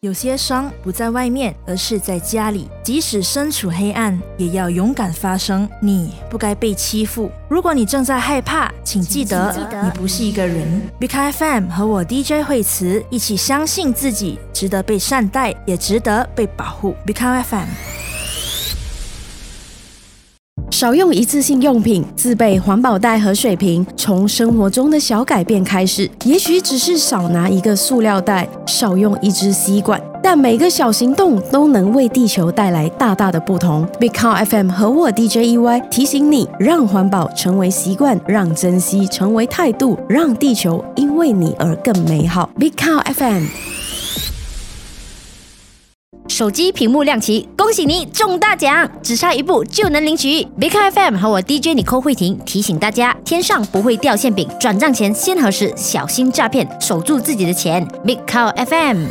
有些伤不在外面，而是在家里。即使身处黑暗，也要勇敢发声。你不该被欺负。如果你正在害怕，请记得你不是一个人。BK FM 和我 DJ 惠慈一起相信自己，值得被善待，也值得被保护。BK FM。 少用一次性用品，自备环保袋和水瓶，从生活中的小改变开始。也许只是少拿一个塑料袋，少用一支吸管，但每个小行动都能为地球带来大大的不同。Big Cow FM 和我 DJ EY 提醒你，让环保成为习惯，让珍惜成为态度，让地球因为你而更美好。Big Cow FM。 手机屏幕亮起，恭喜你中大奖，只差一步就能领取。BK FM 和我 DJ Nicole 慧婷提醒大家，天上不会掉馅饼，转账前先核实，小心诈骗，守住自己的钱。Big Cow FM。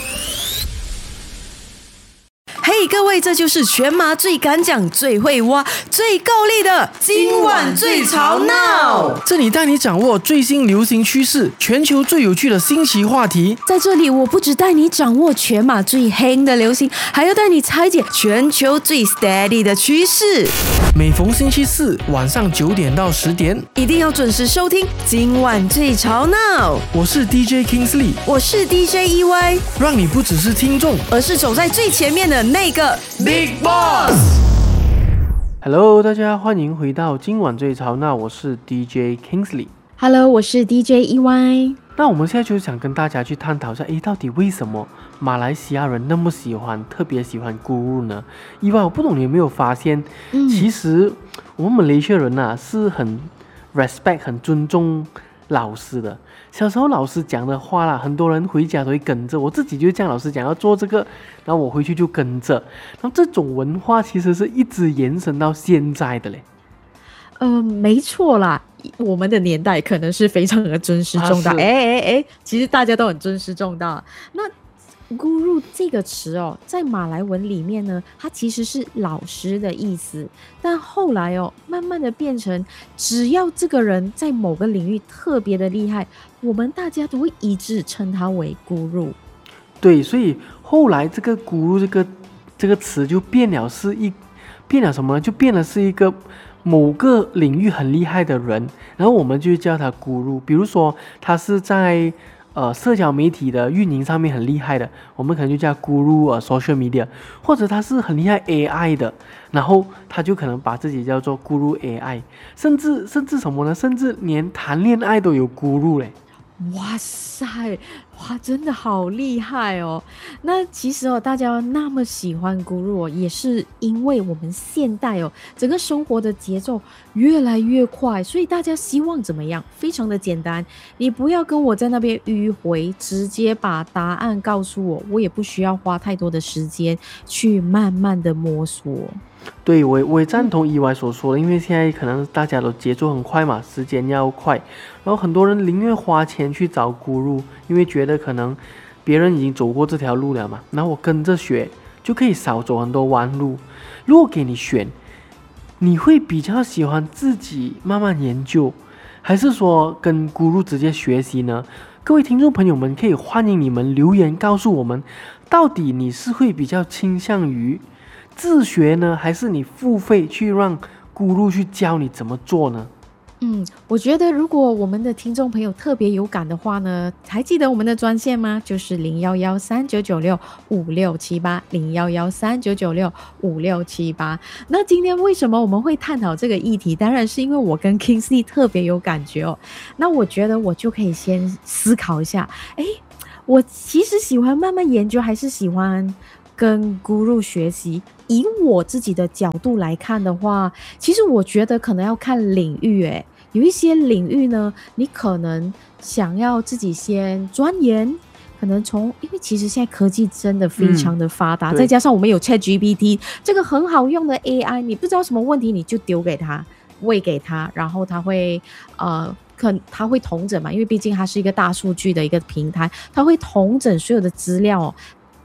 嘿，各位，这就是全马最敢讲、最会挖、最够力的今晚最吵闹。 这里带你掌握最新流行趋势，全球最有趣的新奇话题。 在这里，我不只带你掌握全马最黑的流行，还要带你拆解全球最 steady 的趋势。 每逢星期四晚上9点到10点， 一定要准时收听今晚最吵闹。 我是 DJ Kingsley， 我是 DJ EY， 让你不只是听众， 而是走在最前面的那个 Big Boss。Hello， 大家欢迎回到今晚最吵闹，我是 DJ Kingsley。Hello， 我是 DJ EY。 那我们现在就想跟大家去探讨一下，到底为什么马来西亚人那么特别喜欢咕噜呢？EY，我不懂你有没有发现，其实我们马来西亚人是很 respect 很尊重老师的。小时候老师讲的话啦，很多人回家都会跟着，我自己就这样，老师讲要做这个，然后我回去就跟着，然后这种文化其实是一直延伸到现在的嘞。 没错啦，我们的年代可能是非常的尊师重道，其实大家都很尊师重道。那Guru 这个词在马来文里面呢，它其实是老师的意思，但后来慢慢的变成，只要这个人在某个领域特别的厉害，我们大家都会一致称他为 Guru。 对，所以后来这个 Guru 这个词就变了什么呢？就变了是一个某个领域很厉害的人，然后我们就叫他 Guru。比如说他是在社交媒体的运营上面很厉害的，我们可能就叫 Guru Social Media， 或者他是很厉害 AI 的，然后他就可能把自己叫做 Guru AI， 甚至什么呢？甚至连谈恋爱都有 Guru 嘞。 哇塞，哇，真的好厉害哦！那其实大家那么喜欢Guru也是因为我们现代整个生活的节奏越来越快，所以大家希望怎么样？非常的简单，你不要跟我在那边迂回，直接把答案告诉我，我也不需要花太多的时间去慢慢的摸索。 对，我也赞同EY所说的，因为现在可能大家都节奏很快嘛，时间要快，然后很多人宁愿花钱去找Guru，因为觉得可能别人已经走过这条路了嘛，然后我跟着学就可以少走很多弯路。如果给你选，你会比较喜欢自己慢慢研究，还是说跟Guru直接学习呢？各位听众朋友们，可以欢迎你们留言告诉我们，到底你是会比较倾向于自学呢，还是你付费去让Guru去教你怎么做呢？ 我觉得如果我们的听众朋友特别有感的话呢，还记得我们的专线吗？就是01139965678，01139965678。那今天为什么我们会探讨这个议题？当然是因为我跟 Kingsley 特别有感觉那我觉得我就可以先思考一下，我其实喜欢慢慢研究，还是喜欢跟Guru学习？以我自己的角度来看的话，其实我觉得可能要看领域有一些领域呢，你可能想要自己先钻研，可能因为其实现在科技真的非常的发达，再加上我们有 ChatGPT 这个很好用的 AI， 你不知道什么问题你就丢给他，喂给他，然后他会他会统整嘛，因为毕竟它是一个大数据的一个平台，它会统整所有的资料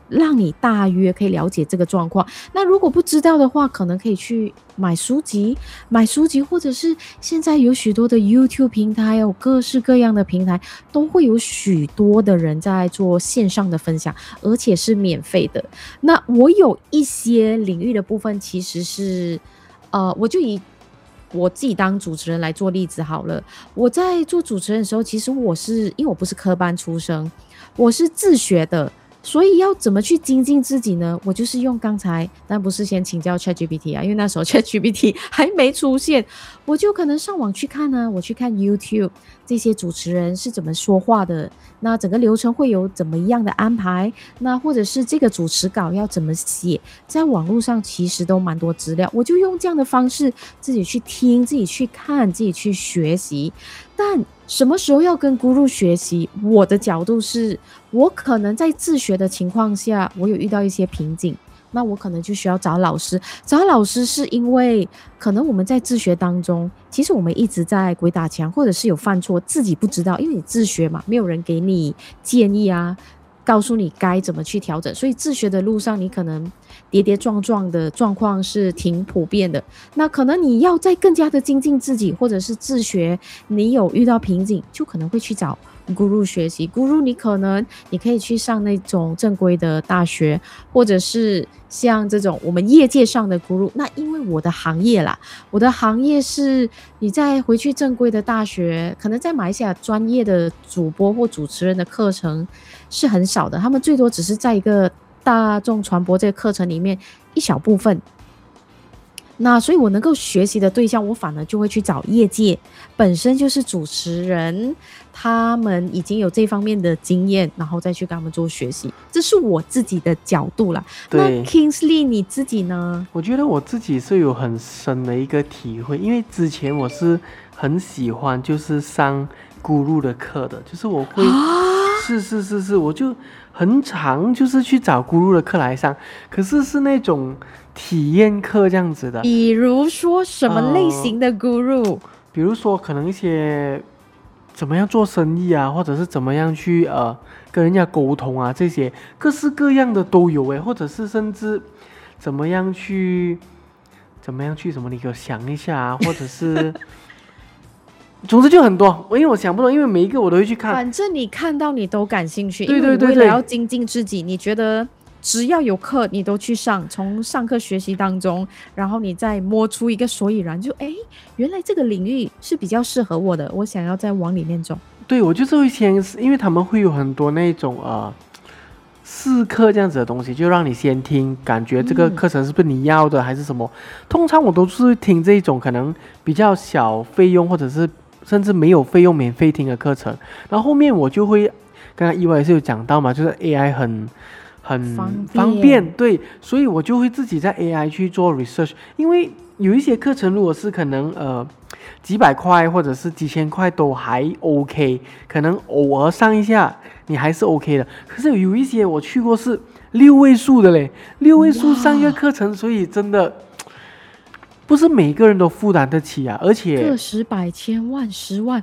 让你大约可以了解这个状况。那如果不知道的话，可能可以去买书籍，或者是现在有许多的 YouTube 平台，有各式各样的平台，都会有许多的人在做线上的分享，而且是免费的。那我有一些领域的部分，其实是我就以我自己当主持人来做例子好了。我在做主持人的时候，其实因为我不是科班出身，我是自学的。所以要怎么去精进自己呢？我就是用刚才，但不是先请教 ChatGPT 啊，因为那时候 ChatGPT 还没出现，我就可能上网去看啊，我去看 YouTube 这些主持人是怎么说话的，那整个流程会有怎么样的安排，那或者是这个主持稿要怎么写，在网络上其实都蛮多资料，我就用这样的方式自己去听，自己去看，自己去学习。但什么时候要跟 Guru 学习？我的角度是，我可能在自学的情况下，我有遇到一些瓶颈，那我可能就需要找老师。找老师是因为可能我们在自学当中，其实我们一直在鬼打墙，或者是有犯错，自己不知道，因为你自学嘛，没有人给你建议啊，告诉你该怎么去调整，所以自学的路上你可能跌跌撞撞的状况是挺普遍的。那可能你要再更加的精进自己，或者是自学你有遇到瓶颈，就可能会去找 Guru 学习。 Guru 你可以去上那种正规的大学，或者是像这种我们业界上的 Guru。 那因为我的行业是你再回去正规的大学，可能在马来西亚专业的主播或主持人的课程是很少的，他们最多只是在一个大众传播这个课程里面一小部分。那所以我能够学习的对象，我反而就会去找业界本身就是主持人，他们已经有这方面的经验，然后再去跟他们做学习。这是我自己的角度啦。那 Kingsley 你自己呢？我觉得我自己是有很深的一个体会，因为之前我是很喜欢就是上 Guru 的课的，就是我会是，我就很常就是去找 Guru 的课来上，可是是那种体验课这样子的。 比如说什么类型的 Guru？ 比如说可能一些怎么样做生意啊，或者是怎么样去跟人家沟通啊，这些各式各样的都有或者是甚至怎么样去什么，你给我想一下啊，或者是总之就很多，因为我想不懂，因为每一个我都会去看。 反正你看到你都感兴趣， 对， 为了要精进自己，你觉得只要有课你都去上，从上课学习当中，然后你再摸出一个所以然，就原来这个领域是比较适合我的，我想要再往里面走。 对，我就是会先，因为他们会有很多那种试课这样子的东西，就让你先听，感觉这个课程是不是你要的，还是什么。通常我都是听这种可能比较小费用，或者是甚至没有费用免费听的课程，然后后面我就会，刚刚意外也是有讲到嘛，就是 AI 很方便，对，所以我就会自己在 AI 去做 research， 因为有一些课程如果是可能几百块或者是几千块都还 OK， 可能偶尔上一下你还是 OK 的，可是有一些我去过是6位数的嘞，6位数上一个课程，所以真的不是每个人都负担得起啊，而且个十百千万10万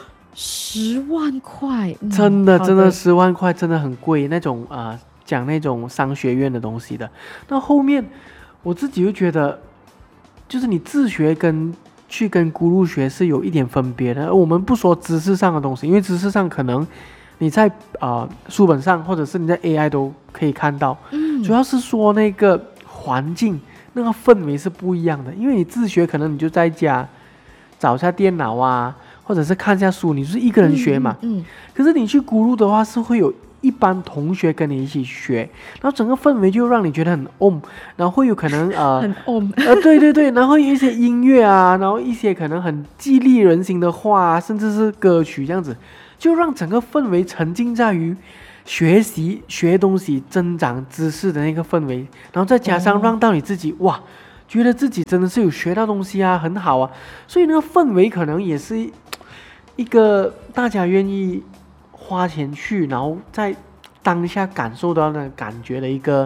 10万块， 真的10万块真的很贵，那种讲那种商学院的东西的。那后面我自己就觉得，就是你自学跟 Guru 学是有一点分别的。我们不说知识上的东西，因为知识上可能你在书本上或者是你在 AI 都可以看到，主要是说那个环境那个氛围是不一样的。因为你自学可能你就在家找一下电脑啊，或者是看一下书，你就是一个人学嘛，可是你去 Guru 的话是会有一般同学跟你一起学，然后整个氛围就让你觉得很然后会有可能很对，然后有一些音乐啊，然后一些可能很激励人心的话啊，甚至是歌曲这样子，就让整个氛围沉浸在于学习学东西增长知识的那个氛围，然后再加上让到你自己哇觉得自己真的是有学到东西啊，很好啊，所以那个氛围可能也是一个大家愿意花钱去，然后在当下感受到那感觉的一个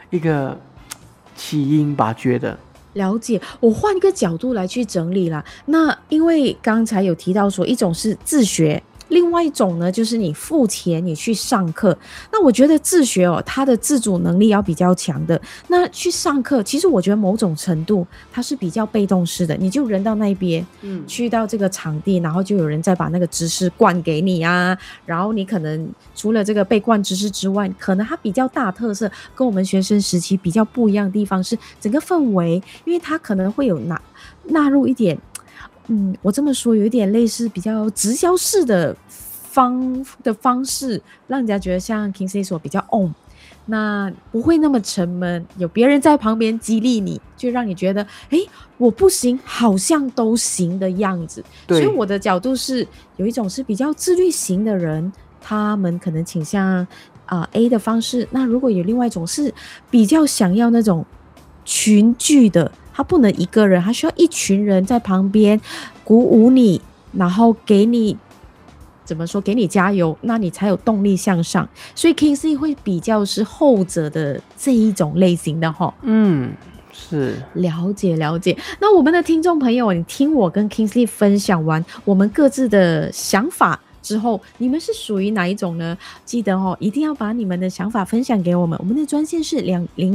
起因吧，觉得。 了解，我换一个角度来去整理啦。那因为刚才有提到说，一种是自学， 另外一种呢，就是你付钱你去上课。那我觉得自学它的自主能力要比较强的。那去上课，其实我觉得某种程度它是比较被动式的，你就人到那边，去到这个场地，然后就有人再把那个知识灌给你啊。然后你可能除了这个被灌知识之外，可能它比较大特色，跟我们学生时期比较不一样的地方是整个氛围，因为它可能会有纳入一点。我这么说有一点类似比较直销式的方式，让人家觉得像 Kingsley 说比较那不会那么沉闷，有别人在旁边激励你，就让你觉得我不行好像都行的样子。所以我的角度是有一种是比较自律型的人，他们可能倾向A 的方式。那如果有另外一种是比较想要那种群聚的，他不能一个人，他需要一群人在旁边鼓舞你，然后给你怎么说，给你加油，那你才有动力向上。所以 Kingsley 会比较是后者的这一种类型的是了解。那我们的听众朋友，你听我跟 Kingsley 分享完我们各自的想法之后，你们是属于哪一种呢？记得一定要把你们的想法分享给我们，我们的专线是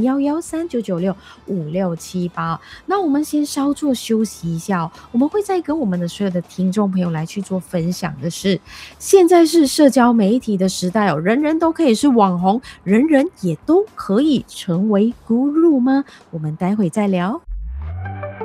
201139965678。那我们先稍作休息一下我们会再跟我们的所有的听众朋友来去做分享的是，现在是社交媒体的时代人人都可以是网红，人人也都可以成为 guru 吗？我们待会再聊。